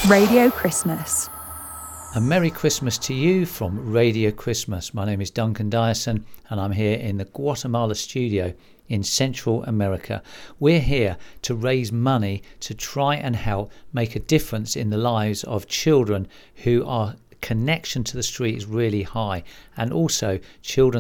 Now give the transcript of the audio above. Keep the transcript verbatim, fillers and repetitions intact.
Radio Christmas. A Merry Christmas to you from Radio Christmas. My name is Duncan Dyson and I'm here in the Guatemala studio in Central America. We're here to raise money to try and help make a difference in the lives of children who are connection to the street is really high, and also children